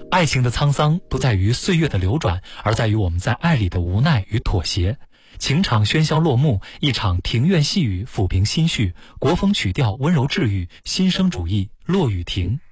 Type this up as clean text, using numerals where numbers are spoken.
爱情的沧桑不在于岁月的流转，而在于我们在爱里的无奈与妥协。情场喧嚣落幕，一场庭院细语抚平心绪，国风曲调温柔治愈，新生主义落雨停。